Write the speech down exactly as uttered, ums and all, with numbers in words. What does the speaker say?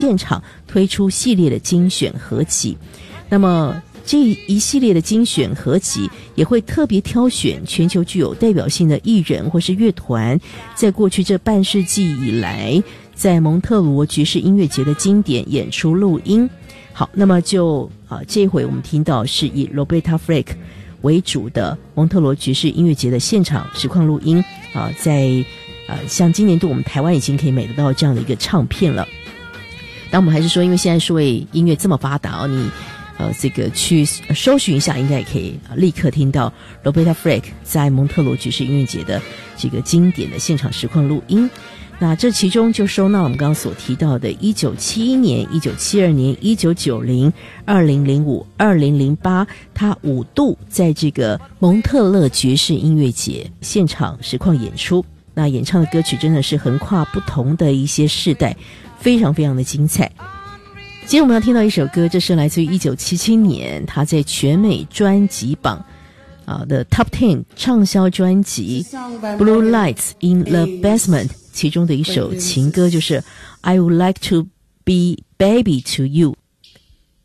现场推出系列的精选合集。那么这一系列的精选合集也会特别挑选全球具有代表性的艺人或是乐团，在过去这半世纪以来在蒙特罗爵士音乐节的经典演出录音。好，那么就啊，这一回我们听到是以 Roberta Flack 为主的蒙特罗爵士音乐节的现场实况录音啊，在啊像今年度我们台湾已经可以买得到这样的一个唱片了。但我们还是说，因为现在数位音乐这么发达，你呃这个去搜寻一下，应该也可以立刻听到 Roberta Flack 在蒙特罗爵士音乐节的这个经典的现场实况录音。那这其中就收纳我们刚刚所提到的一九七一年、一九七二年、一九九零、二零零五、二零零八，他五度在这个蒙特勒爵士音乐节现场实况演出。那演唱的歌曲真的是横跨不同的一些世代，非常非常的精彩。今天我们要听到一首歌，这是来自于一九七七年他在全美专辑榜啊的 Top Ten 畅销专辑 Blue Lights in the Basement 其中的一首情歌，就是 I would like to be baby to you。